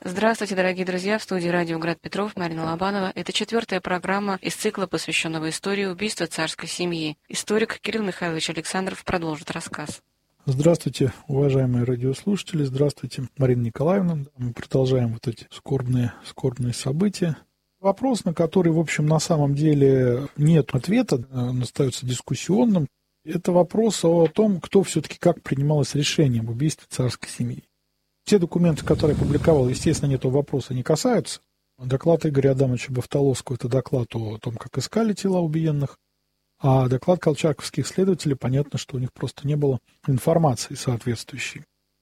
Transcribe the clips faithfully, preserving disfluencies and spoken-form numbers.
Здравствуйте, дорогие друзья, в студии радио Град Петров, Марина Лобанова. Это четвертая программа из цикла, посвященного истории убийства царской семьи. Историк Кирилл Михайлович Александров продолжит рассказ. Здравствуйте, уважаемые радиослушатели, здравствуйте, Марина Николаевна. Мы продолжаем вот эти скорбные, скорбные события. Вопрос, на который, в общем, на самом деле нет ответа, он остается дискуссионным. Это вопрос о том, кто все-таки как принималось решение об убийстве царской семьи. Те документы, которые я публиковал, естественно, этого вопроса не касаются. Доклад Игоря Адамовича Бафтоловского – это доклад о том, как искали тела убиенных, а доклад колчаковских следователей, понятно, что у них просто не было информации соответствующей.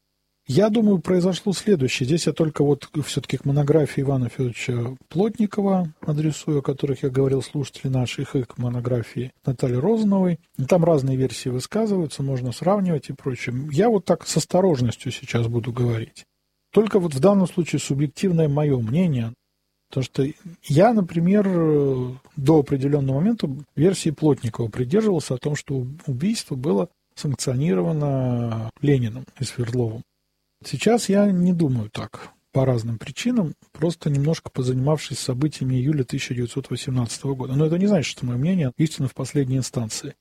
Я думаю, произошло следующее. Здесь я только вот все-таки к монографии Ивана Федоровича Плотникова адресую, о которых я говорил, слушатели наших, и к монографии Натальи Розановой. Там разные версии высказываются, можно сравнивать и прочее. Я вот так с осторожностью сейчас буду говорить. Только вот в данном случае субъективное мое мнение. Потому что я, например, до определенного момента версии Плотникова придерживался о том, что убийство было санкционировано Лениным и Свердловым. Сейчас я не думаю так, по разным причинам, просто немножко позанимавшись событиями июля тысяча девятьсот восемнадцатого года. Но это не значит, что мое мнение истина в последней инстанции.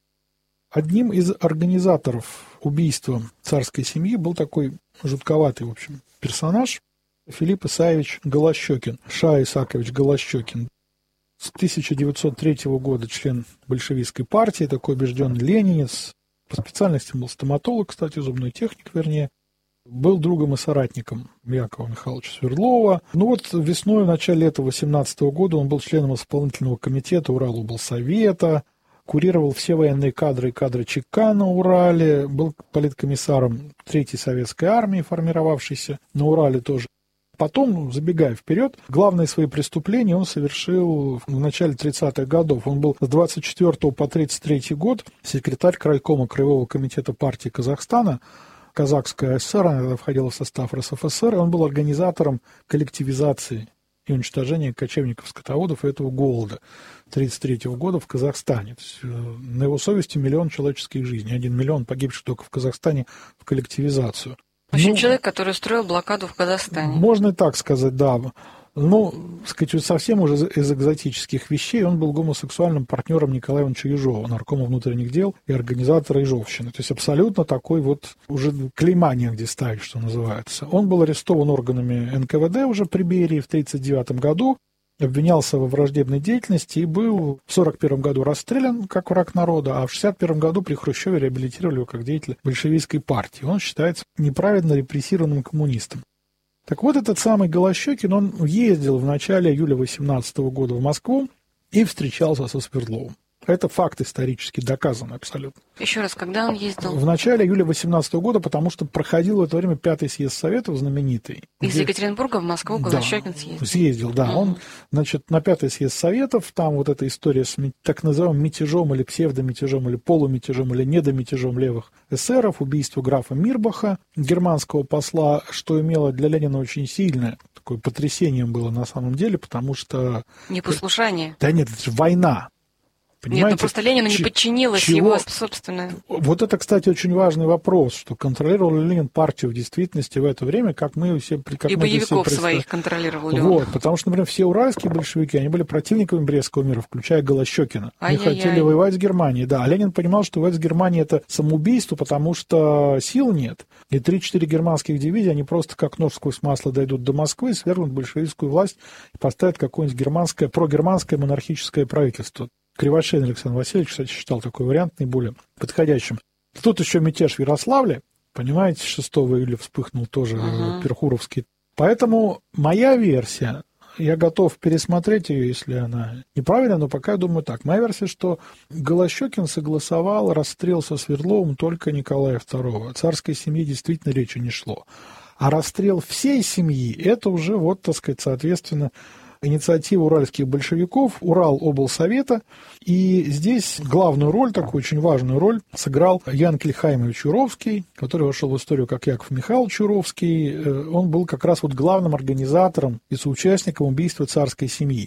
Одним из организаторов убийства царской семьи был такой жутковатый, в общем, персонаж Филипп Исаевич Голощёкин, Ша Исаакович Голощёкин. С тысяча девятьсот третьего года член большевистской партии, такой убежденный ленинец. По специальности был стоматолог, кстати, зубной техник, вернее. Был другом и соратником Якова Михайловича Свердлова. Ну вот весной, в начале лета восемнадцатого года он был членом исполнительного комитета Уралоблсовета, курировал все военные кадры и кадры ЧК на Урале, был политкомиссаром Третьей советской армии, формировавшейся на Урале тоже. Потом, забегая вперед, главные свои преступления он совершил в начале тридцатых годов. Он был с двадцать четвёртого по тридцать третий год секретарь крайкома Краевого комитета партии Казахстана, Казахская ССР, она входила в состав РСФСР, и он был организатором коллективизации и уничтожения кочевников-скотоводов и этого голода тридцать третьего года в Казахстане. То есть, на его совести миллион человеческих жизней, один миллион погибших только в Казахстане в коллективизацию. В общем, ну, человек, который устроил блокаду в Казахстане. Можно и так сказать, да. Ну, сказать, совсем уже из экзотических вещей он был гомосексуальным партнером Николая Ивановича Ежова, наркома внутренних дел и организатора Ежовщины. То есть абсолютно такой вот уже клейма негде ставить, что называется. Он был арестован органами эн ка вэ дэ уже при Берии в тридцать девятом году, обвинялся во враждебной деятельности и был в сорок первом году расстрелян как враг народа, а в шестьдесят первом году при Хрущеве реабилитировали его как деятеля большевистской партии. Он считается неправедно репрессированным коммунистом. Так вот, этот самый Голощёкин, он ездил в начале июля восемнадцатого года в Москву и встречался со Свердловым. Это факт исторически доказанный абсолютно. Еще раз, когда он ездил? В начале июля восемнадцатого года, потому что проходил в это время пятый съезд Советов знаменитый. Из где... Екатеринбурга в Москву Голощёкин да, съездил. Съездил, да. Uh-huh. Он, значит, на пятый съезд Советов, там вот эта история с так называемым мятежом или псевдомятежом, или полумятежом, или недомятежом левых эсеров, убийство графа Мирбаха, германского посла, что имело для Ленина очень сильное такое потрясением было на самом деле, потому что... Непослушание. Да нет, это же война. Понимаете? Нет, ну просто Ленину не подчинилось чего? Его собственное. Вот это, кстати, очень важный вопрос, что контролировал ли Ленин партию в действительности в это время, как мы все... Как и мы боевиков все своих контролировал ли он. Вот, потому что, например, все уральские большевики, они были противниками Брестского мира, включая Голощёкина. Они хотели воевать с Германией, да. А Ленин понимал, что воевать с Германией это самоубийство, потому что сил нет. И три-четыре германских дивизии, они просто как нож сквозь масло дойдут до Москвы и свергнут большевистскую власть и поставят какое-нибудь германское, прогерманское монархическое правительство. Кривошеин Александр Васильевич, кстати, считал такой вариант наиболее подходящим. Тут еще мятеж в Ярославле, понимаете, шестого июля вспыхнул тоже uh-huh. Перхуровский. Поэтому моя версия, я готов пересмотреть ее, если она неправильная, но пока я думаю так. Моя версия, что Голощёкин согласовал расстрел со Свердловым только Николая второго. О царской семье действительно речи не шло. А расстрел всей семьи, это уже, вот, так сказать, соответственно, инициатива уральских большевиков, Уралоблсовета. И здесь главную роль, такую очень важную роль, сыграл Ян Кельхаймович Юровский, который вошел в историю как Яков Михайлович Юровский. Он был как раз вот главным организатором и соучастником убийства царской семьи.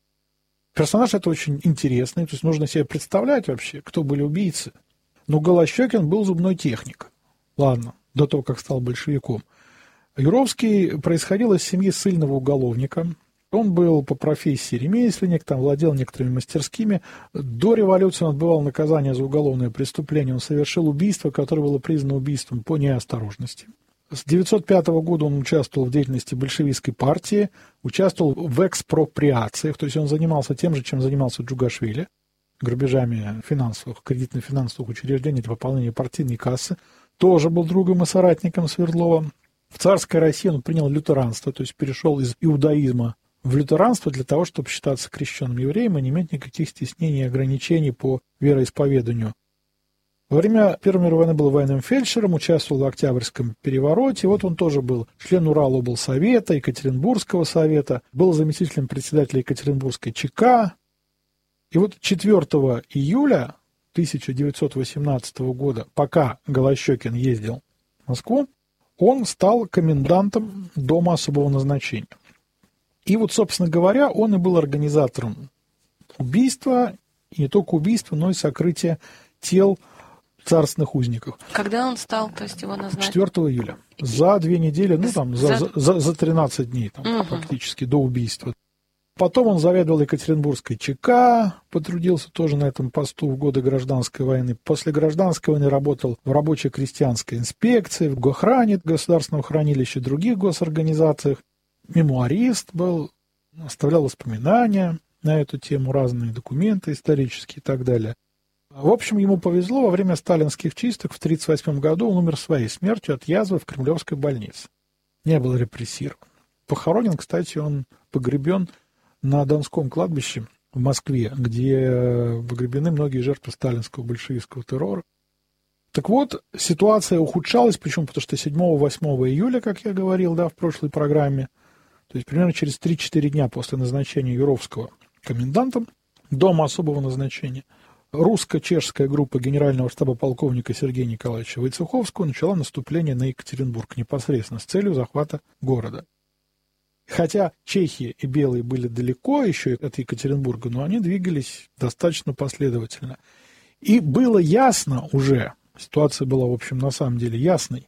Персонаж это очень интересный, то есть нужно себе представлять вообще, кто были убийцы. Но Голощёкин был зубной техник. Ладно, до того, как стал большевиком. Юровский происходил из семьи ссыльного уголовника. Он был по профессии ремесленник, там владел некоторыми мастерскими. До революции он отбывал наказание за уголовное преступление. Он совершил убийство, которое было признано убийством по неосторожности. С девятьсот пятого года он участвовал в деятельности большевистской партии, участвовал в экспроприациях, то есть он занимался тем же, чем занимался Джугашвили, грабежами финансовых, кредитно-финансовых учреждений для пополнения партийной кассы. Тоже был другом и соратником Свердлова. В царской России он принял лютеранство, то есть перешел из иудаизма в лютеранство для того, чтобы считаться крещенным евреем и не иметь никаких стеснений и ограничений по вероисповеданию. Во время Первой мировой войны был военным фельдшером, участвовал в Октябрьском перевороте. Вот он тоже был член Уралоблсовета, Екатеринбургского совета, был заместителем председателя Екатеринбургской ЧК. И вот четвёртого июля тысяча девятьсот восемнадцатого года, пока Голощёкин ездил в Москву, он стал комендантом дома особого назначения. И вот, собственно говоря, он и был организатором убийства, и не только убийства, но и сокрытия тел царственных узников. Когда он стал, то есть его назначили? четвёртого июля. За две недели, ну там, за, за... За, за тринадцать дней там, угу. Фактически, до убийства. Потом он заведовал Екатеринбургской ЧК, потрудился тоже на этом посту в годы гражданской войны. После гражданской войны работал в рабоче-крестьянской инспекции, в Гохране, государственном хранилище, других госорганизациях. Мемуарист был, оставлял воспоминания на эту тему, разные документы исторические и так далее. В общем, ему повезло, во время сталинских чисток в тысяча девятьсот тридцать восьмом году он умер своей смертью от язвы в Кремлевской больнице. Не был репрессирован. Похоронен, кстати, он погребен на Донском кладбище в Москве, где погребены многие жертвы сталинского большевистского террора. Так вот, ситуация ухудшалась, почему? Потому что седьмого-восьмого июля, как я говорил, да, в прошлой программе, то есть примерно через три-четыре дня после назначения Юровского комендантом дома особого назначения, русско-чешская группа генерального штаба полковника Сергея Николаевича Войцеховского начала наступление на Екатеринбург непосредственно с целью захвата города. Хотя чехи и белые были далеко еще от Екатеринбурга, но они двигались достаточно последовательно. И было ясно уже, ситуация была, в общем, на самом деле ясной,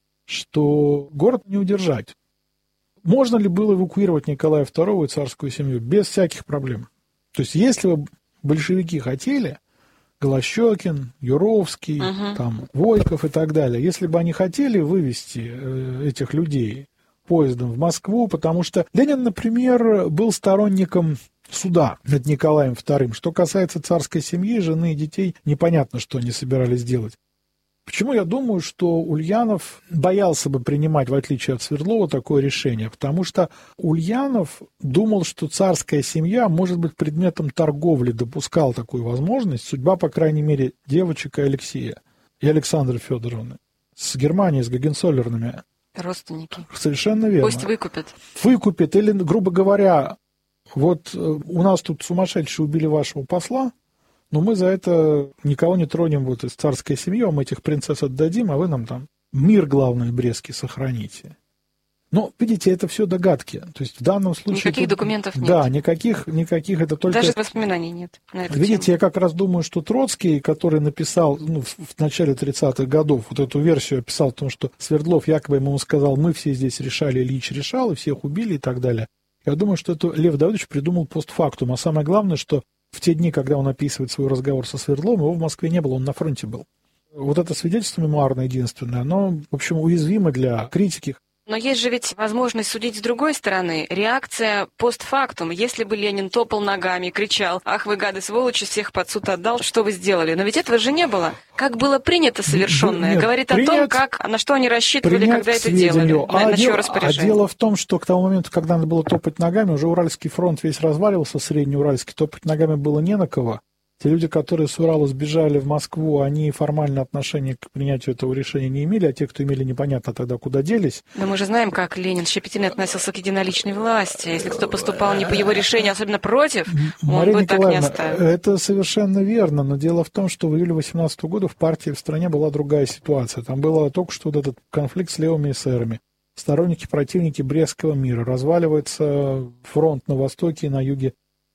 что город не удержать. Можно ли было эвакуировать Николая второго и царскую семью без всяких проблем? То есть, если бы большевики хотели, Голощёкин, Юровский, uh-huh. там, Войков и так далее, если бы они хотели вывести э, этих людей поездом в Москву, потому что Ленин, например, был сторонником суда над Николаем вторым. Что касается царской семьи, жены и детей, непонятно, что они собирались делать. Почему я думаю, что Ульянов боялся бы принимать, в отличие от Свердлова, такое решение? Потому что Ульянов думал, что царская семья может быть предметом торговли, допускал такую возможность. Судьба, по крайней мере, девочек и Алексея, и Александры Федоровны с Германией, с Гогенцоллернами. Родственники. Совершенно верно. Пусть выкупят. Выкупят, или, грубо говоря, вот у нас тут сумасшедшие убили вашего посла, но мы за это никого не тронем вот из царской семьи, мы этих принцесс отдадим, а вы нам там мир, главное, Брестский сохраните. Но, видите, это все догадки. То есть в данном случае... Никаких тут, документов нет. Да, никаких, никаких, это только... Даже воспоминаний нет на эту Видите, тему. я как раз думаю, что Троцкий, который написал ну, в, в начале тридцатых годов, вот эту версию описал о том, что Свердлов якобы ему сказал, мы все здесь решали, Ильич решал, и всех убили и так далее. Я думаю, что это Лев Давыдович придумал постфактум. А самое главное, что в те дни, когда он описывает свой разговор со Свердловым, его в Москве не было, он на фронте был. Вот это свидетельство мемуарное единственное, оно, в общем, уязвимо для критики. Но есть же ведь возможность судить с другой стороны. Реакция постфактум. Если бы Ленин топал ногами, кричал, ах вы гады сволочи, всех под суд отдал, что вы сделали? Но ведь этого же не было. Как было принято совершенное? Нет, говорит принять, о том, как, на что они рассчитывали, когда это делали. А, на дел, чье распоряжение. А дело в том, что к тому моменту, когда надо было топать ногами, уже Уральский фронт весь разваливался, Среднеуральский, топать ногами было не на кого. Те люди, которые с Урала сбежали в Москву, они формально отношения к принятию этого решения не имели, а те, кто имели, непонятно тогда куда делись. Но мы же знаем, как Ленин щепетильно относился к единоличной власти. Если кто поступал не по его решению, особенно против, Мария он бы так не Николаевна, оставил. Это совершенно верно, но дело в том, что в июле восемнадцатого года в партии в стране была другая ситуация. Там был только что вот этот конфликт с левыми эсерами. Сторонники, противники Брестского мира. Разваливается фронт на востоке и на юге.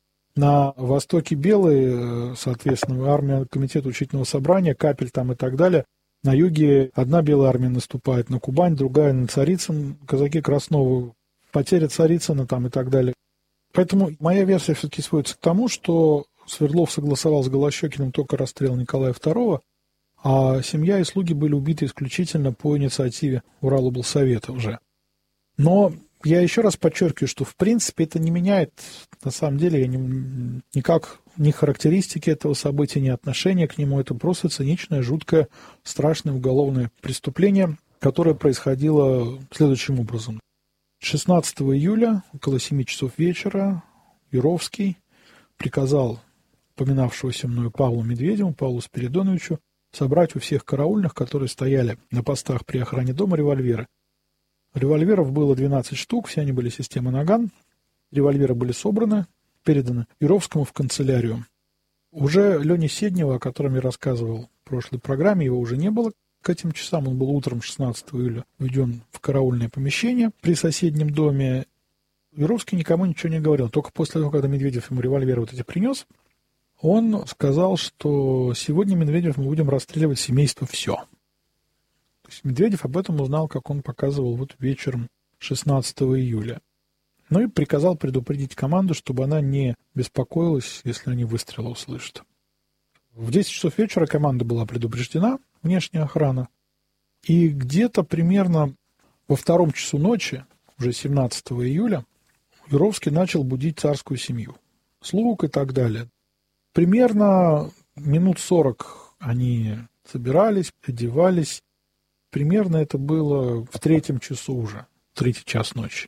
На востоке белые, соответственно, армия, комитет учительного собрания, Капель там и так далее. На юге одна белая армия наступает на Кубань, другая на Царицын, казаки Краснова, потеря Царицына там и так далее. Поэтому моя версия все-таки сводится к тому, что Свердлов согласовал с Голощёкиным только расстрел Николая второго, а семья и слуги были убиты исключительно по инициативе Уралоблсовета уже. Но я еще раз подчеркиваю, что в принципе это не меняет, на самом деле, я не, никак ни характеристики этого события, ни отношения к нему. Это просто циничное, жуткое, страшное уголовное преступление, которое происходило следующим образом. шестнадцатого июля, около семи часов вечера, Юровский приказал упоминавшегося мною Павлу Медведеву, Павлу Спиридоновичу, собрать у всех караульных, которые стояли на постах при охране дома, револьверы. Револьверов было двенадцать штук, все они были системы «Наган». Револьверы были собраны, переданы Юровскому в канцелярию. Уже Лени Седнева, о котором я рассказывал в прошлой программе, его уже не было. К этим часам он был утром шестнадцатого июля введен в караульное помещение при соседнем доме. Юровский никому ничего не говорил. Только после того, когда Медведев ему револьверы вот эти принес, он сказал, что сегодня, Медведев, мы будем расстреливать семейство все. То есть Медведев об этом узнал, как он показывал вот вечером шестнадцатого июля. Ну и приказал предупредить команду, чтобы она не беспокоилась, если они выстрелы услышат. В десять часов вечера команда была предупреждена, внешняя охрана. И где-то примерно во втором часу ночи, уже семнадцатого июля, Юровский начал будить царскую семью, слуг и так далее. Примерно минут сорок они собирались, одевались. Примерно это было в третьем часу уже, третий час ночи.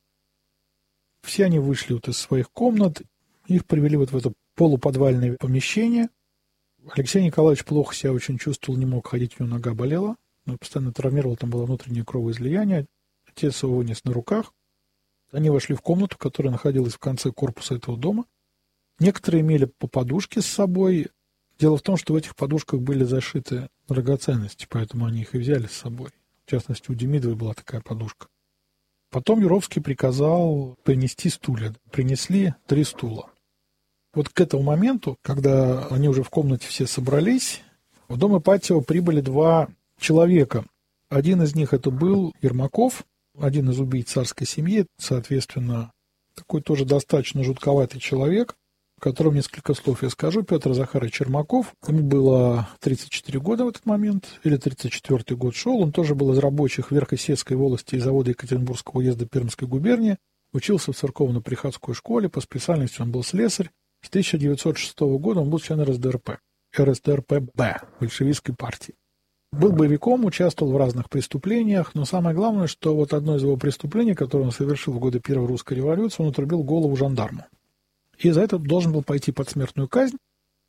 Все они вышли вот из своих комнат, их привели вот в это полуподвальное помещение. Алексей Николаевич плохо себя очень чувствовал, не мог ходить, у него нога болела, он постоянно травмировал, там было внутреннее кровоизлияние. Отец его вынес на руках. Они вошли в комнату, которая находилась в конце корпуса этого дома. Некоторые имели по подушке с собой. Дело в том, что в этих подушках были зашиты драгоценности, поэтому они их и взяли с собой. В частности, у Демидовой была такая подушка. Потом Юровский приказал принести стулья. Принесли три стула. Вот к этому моменту, когда они уже в комнате все собрались, в дом Ипатьева прибыли два человека. Один из них это был Ермаков, один из убийц царской семьи, соответственно, такой тоже достаточно жутковатый человек, о котором несколько слов я скажу. Петр Захарович Ермаков, ему было тридцать четыре года в этот момент, или тридцать четвёртый год шел, он тоже был из рабочих Верхосецкой волости и завода Екатеринбургского уезда Пермской губернии, учился в церковно-приходской школе, по специальности он был слесарь. С тысяча девятьсот шестого года он был членом РСДРП, РСДРП-Б, большевистской партии. Был боевиком, участвовал в разных преступлениях, но самое главное, что вот одно из его преступлений, которое он совершил в годы Первой русской революции, он отрубил голову жандарму. И за это должен был пойти под смертную казнь,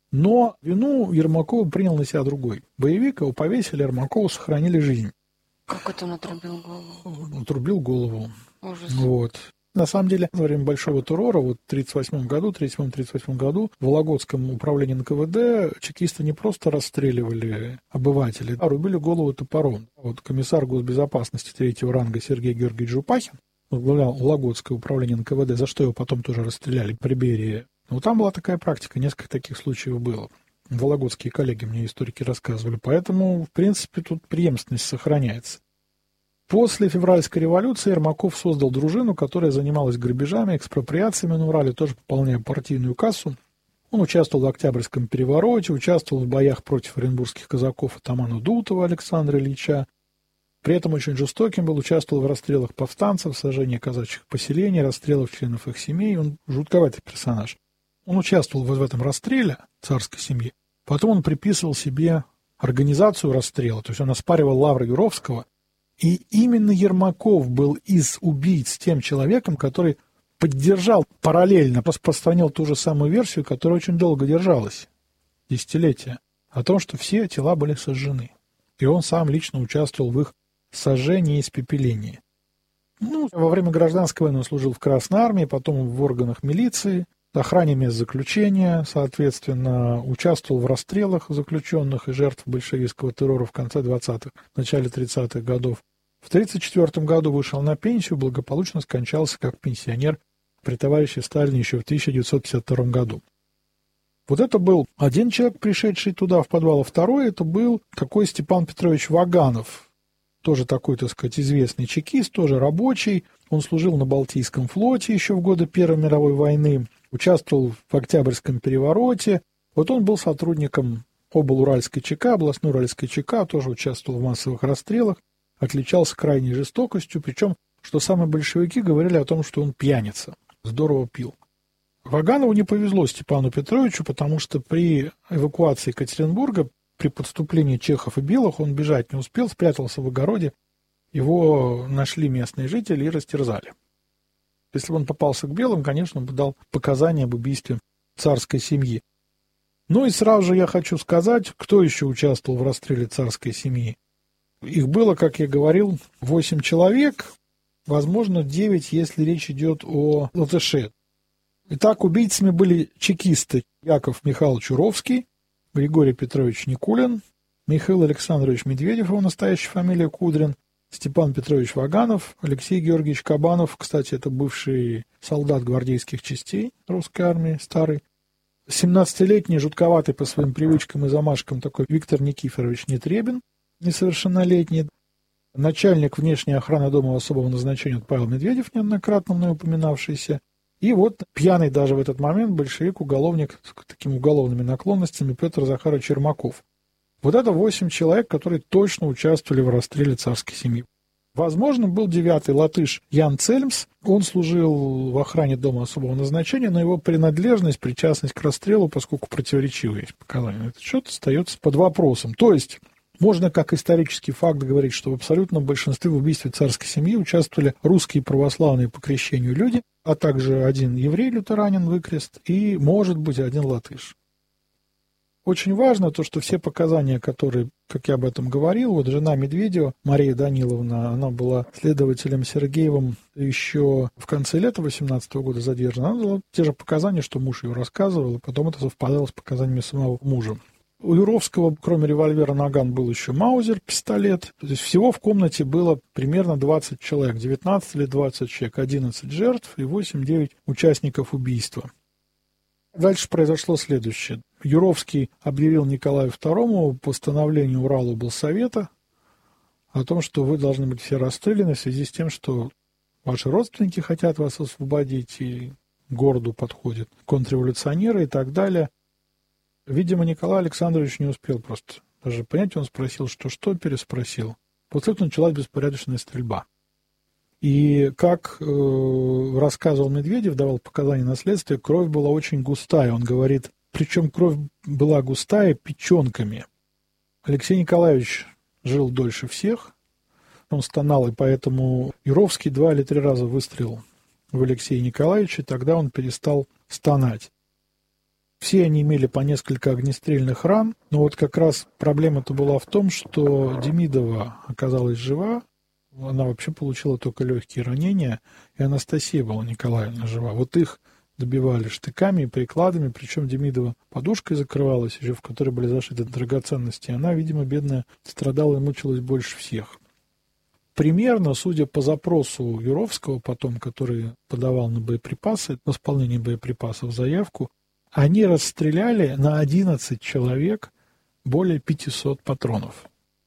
но вину Ермакова принял на себя другой боевик, его повесили, Ермакову сохранили жизнь. Как это он отрубил голову? Отрубил голову. Ужас. Вот. На самом деле, во время Большого террора, вот в тридцать восьмом году, тридцать седьмом — тридцать восьмом году, в Вологодском управлении эн ка вэ дэ чекисты не просто расстреливали обывателей, а рубили голову топором. Вот комиссар госбезопасности третьего ранга Сергей Георгиевич Жупахин возглавлял Вологодское управление эн ка вэ дэ, за что его потом тоже расстреляли при Берии. Но там была такая практика, несколько таких случаев было. Вологодские коллеги мне историки рассказывали, поэтому, в принципе, тут преемственность сохраняется. После февральской революции Ермаков создал дружину, которая занималась грабежами, экспроприациями на Урале, тоже пополняя партийную кассу. Он участвовал в Октябрьском перевороте, участвовал в боях против оренбургских казаков атамана Дутова Александра Ильича. При этом очень жестоким был, участвовал в расстрелах повстанцев, сожжении казачьих поселений, расстрелах членов их семей. Он жутковатый персонаж. Он участвовал в этом расстреле царской семьи. Потом он приписывал себе организацию расстрела, то есть он оспаривал лавры Юровского. И именно Ермаков был из убийц тем человеком, который поддержал, параллельно распространил ту же самую версию, которая очень долго держалась, десятилетия, о том, что все тела были сожжены. И он сам лично участвовал в их сожжении и испепелении. Ну, во время гражданской войны он служил в Красной армии, потом в органах милиции, охране мест заключения, соответственно, участвовал в расстрелах заключенных и жертв большевистского террора в конце двадцатых, в начале тридцатых годов. В тридцать четвёртом году вышел на пенсию, благополучно скончался как пенсионер при товарище Сталине еще в тысяча девятьсот пятьдесят втором году. Вот это был один человек, пришедший туда в подвал, а второй это был такой Степан Петрович Ваганов, тоже такой, так сказать, известный чекист, тоже рабочий. Он служил на Балтийском флоте еще в годы Первой мировой войны, участвовал в Октябрьском перевороте. Вот он был сотрудником облуральской ЧК, областной уральской ЧК, тоже участвовал в массовых расстрелах, отличался крайней жестокостью, причем, что самые большевики говорили о том, что он пьяница, здорово пил. Ваганову не повезло Степану Петровичу, потому что при эвакуации Екатеринбурга, при подступлении чехов и белых, он бежать не успел, спрятался в огороде, его нашли местные жители и растерзали. Если бы он попался к белым, конечно, он бы дал показания об убийстве царской семьи. Ну и сразу же я хочу сказать, кто еще участвовал в расстреле царской семьи. Их было, как я говорил, восемь человек, возможно, девять, если речь идет о латыше. Итак, убийцами были чекисты Яков Михайлович Уровский, Григорий Петрович Никулин, Михаил Александрович Медведев, его настоящая фамилия Кудрин, Степан Петрович Ваганов, Алексей Георгиевич Кабанов, кстати, это бывший солдат гвардейских частей русской армии, старый, семнадцатилетний, жутковатый по своим привычкам и замашкам такой Виктор Никифорович Нетребин, несовершеннолетний, начальник внешней охраны дома особого назначения Павел Медведев, неоднократно мной упоминавшийся, и вот пьяный даже в этот момент большевик-уголовник с такими уголовными наклонностями Петр Захарович Ермаков. Вот это восемь человек, которые точно участвовали в расстреле царской семьи. Возможно, был девятый латыш Ян Цельмс. Он служил в охране дома особого назначения, но его принадлежность, причастность к расстрелу, поскольку противоречивые есть показания на этот счет, остается под вопросом. То есть можно как исторический факт говорить, что в абсолютном большинстве в убийстве царской семьи участвовали русские православные по крещению люди, а также один еврей-лютеранин выкрест и, может быть, один латыш. Очень важно то, что все показания, которые, как я об этом говорил, вот жена Медведева, Мария Даниловна, она была следователем Сергеевым еще в конце лета восемнадцатого года задержана. Она дала те же показания, что муж ее рассказывал, и потом это совпадало с показаниями самого мужа. У Юровского, кроме револьвера «Наган», был еще маузер, пистолет. То есть всего в комнате было примерно двадцать человек, девятнадцать или двадцать человек, одиннадцать жертв и восемь-девять участников убийства. Дальше произошло следующее. Юровский объявил Николаю второму постановление Уралоблсовета о том, что вы должны быть все расстреляны в связи с тем, что ваши родственники хотят вас освободить, и к городу подходят контрреволюционеры и так далее. Видимо, Николай Александрович не успел просто даже понять, он спросил, что-что, переспросил. После этого началась беспорядочная стрельба. И, как э, рассказывал Медведев, давал показания на следствие, кровь была очень густая. Он говорит, причем кровь была густая печенками. Алексей Николаевич жил дольше всех, он стонал, и поэтому Юровский два или три раза выстрелил в Алексея Николаевича, и тогда он перестал стонать. Все они имели по несколько огнестрельных ран, но вот как раз проблема-то была в том, что Демидова оказалась жива, она вообще получила только легкие ранения, и Анастасия была Николаевна жива. Вот их добивали штыками и прикладами, причем Демидова подушкой закрывалась, еще в которой были зашиты драгоценности. Она, видимо, бедная, страдала и мучилась больше всех. Примерно, судя по запросу Юровского потом, который подавал на боеприпасы, на исполнение боеприпасов заявку, они расстреляли на одиннадцать человек более пятисот патронов.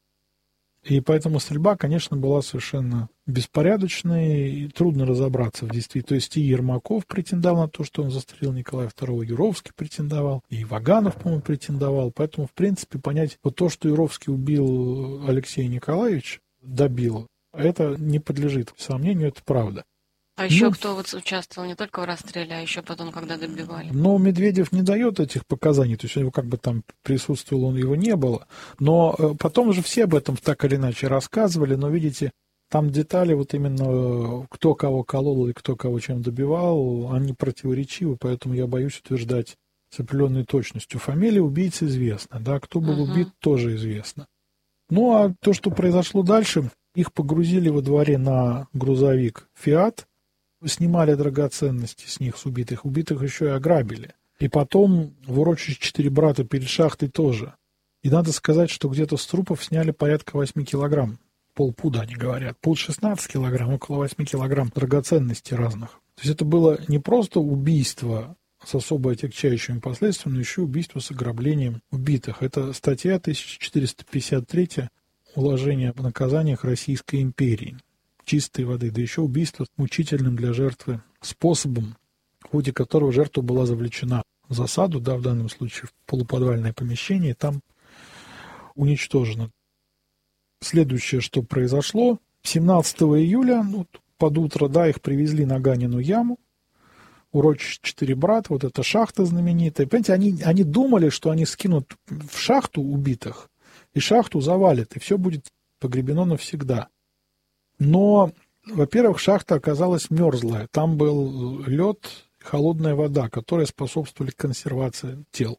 И поэтому стрельба, конечно, была совершенно беспорядочной, и трудно разобраться в действительности. То есть и Ермаков претендовал на то, что он застрелил Николая второго, Юровский претендовал, и Ваганов, по-моему, претендовал. Поэтому, в принципе, понять вот то, что Юровский убил Алексея Николаевича, добил, это не подлежит сомнению, это правда. А еще ну, кто вот участвовал не только в расстреле, а еще потом, когда добивали? Но Медведев не дает этих показаний, то есть у него как бы там присутствовал, он его не было. Но потом уже все об этом так или иначе рассказывали, но видите, там детали вот именно кто кого колол и кто кого чем добивал, они противоречивы, поэтому я боюсь утверждать с определенной точностью. Фамилия убийцы известна, да, кто был uh-huh. убит, тоже известно. Ну а то, что произошло дальше, их погрузили во дворе на грузовик «Фиат», снимали драгоценности с них, с убитых. Убитых еще и ограбили. И потом в урочище «Четыре брата» перед шахтой тоже. И надо сказать, что где-то с трупов сняли порядка восемь килограмм. Полпуда, они говорят. Пуд шестнадцать килограмм, около восемь килограмм драгоценностей разных. То есть это было не просто убийство с особо отягчающими последствиями, но еще убийство с ограблением убитых. Это статья тысяча четыреста пятьдесят три «Уложение о наказаниях Российской империи». Чистой воды, да еще убийство мучительным для жертвы способом, в ходе которого жертва была завлечена в засаду, да, в данном случае в полуподвальное помещение, и там уничтожена. Следующее, что произошло, семнадцатого июля, ну, под утро, да, их привезли на Ганину яму, урочище Четыре брата, вот эта шахта знаменитая. Понимаете, они, они думали, что они скинут в шахту убитых, и шахту завалят, и все будет погребено навсегда. Но, во-первых, шахта оказалась мерзлая. Там был лед, холодная вода, которые способствовали консервации тел.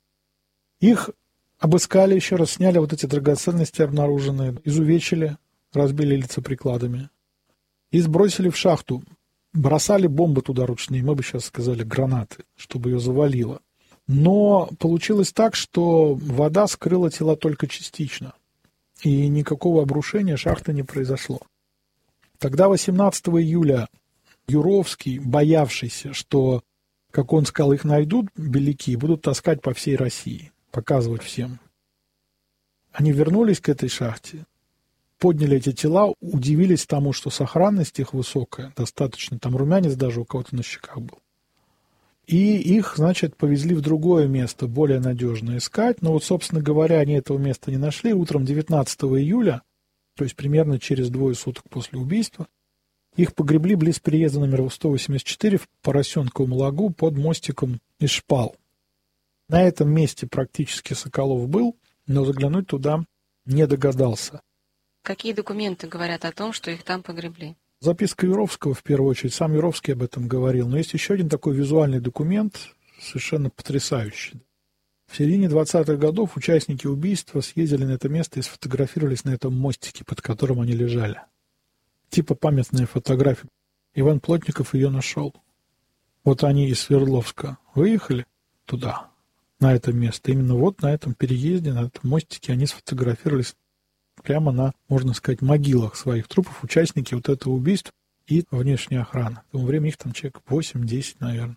Их обыскали еще раз, сняли вот эти драгоценности обнаруженные, изувечили, разбили лица прикладами и сбросили в шахту. Бросали бомбы туда ручные, мы бы сейчас сказали гранаты, чтобы ее завалило. Но получилось так, что вода скрыла тела только частично, и никакого обрушения шахты не произошло. Тогда восемнадцатого июля Юровский, боявшийся, что, как он сказал, их найдут беляки и будут таскать по всей России, показывать всем. Они вернулись к этой шахте, подняли эти тела, удивились тому, что сохранность их высокая, достаточно, там румянец даже у кого-то на щеках был. И их, значит, повезли в другое место, более надежно искать. Но вот, собственно говоря, они этого места не нашли. Утром девятнадцатого июля, то есть примерно через двое суток после убийства, их погребли близ переезда номер сто восемьдесят четыре в Поросенковом лагу под мостиком из шпал. На этом месте практически Соколов был, но заглянуть туда не догадался. Какие документы говорят о том, что их там погребли? Записка Юровского, в первую очередь, сам Юровский об этом говорил, но есть еще один такой визуальный документ, совершенно потрясающий. В середине двадцатых годов участники убийства съездили на это место и сфотографировались на этом мостике, под которым они лежали. Типа памятная фотография. Иван Плотников ее нашел. Вот они из Свердловска выехали туда, на это место. Именно вот на этом переезде, на этом мостике они сфотографировались прямо на, можно сказать, могилах своих трупов, участники вот этого убийства и внешней охраны. В то время их там человек восемь-десять, наверное.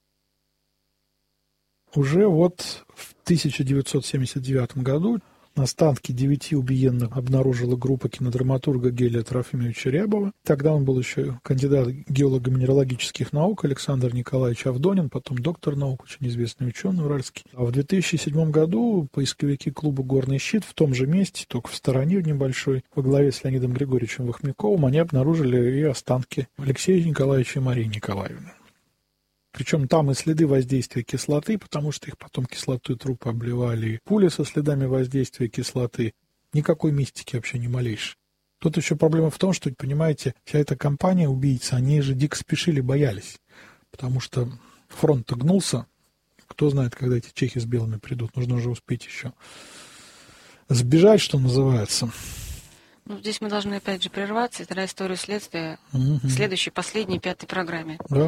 Уже вот в тысяча девятьсот семьдесят девятом году останки девяти убиенных обнаружила группа кинодраматурга Гелия Трофимовича Рябова. Тогда он был еще кандидат геолого-минералогических наук Александр Николаевич Авдонин, потом доктор наук, очень известный ученый уральский. А в две тысячи седьмом году поисковики клуба «Горный щит» в том же месте, только в стороне небольшой, во главе с Леонидом Григорьевичем Вахмяковым, они обнаружили и останки Алексея Николаевича и Марии Николаевны. Причем там и следы воздействия кислоты, потому что их потом кислотой трупы обливали, и пули со следами воздействия кислоты. Никакой мистики вообще ни малейшей. Тут еще проблема в том, что, понимаете, вся эта компания убийц, они же дико спешили, боялись. Потому что фронт-то гнулся. Кто знает, когда эти чехи с белыми придут. Нужно уже успеть еще сбежать, что называется. Ну, здесь мы должны опять же прерваться, и тогда историю следствия угу. в следующей, последней, пятой программе. Да.